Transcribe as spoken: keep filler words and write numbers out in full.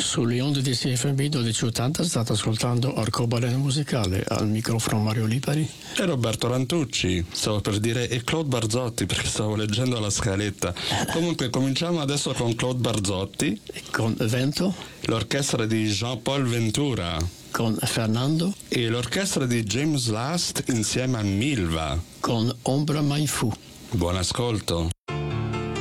sulle onde di C F M dodici ottanta state ascoltando Arcobaleno Musicale, al microfono Mario Lipari e Roberto Rantucci. Stavo per dire e Claude Barzotti perché stavo leggendo la scaletta. Comunque cominciamo adesso con Claude Barzotti, con Vento, l'orchestra di Jean-Paul Ventura, con Fernando e l'orchestra di James Last insieme a Milva, con Ombra Mai Fu. Buon ascolto.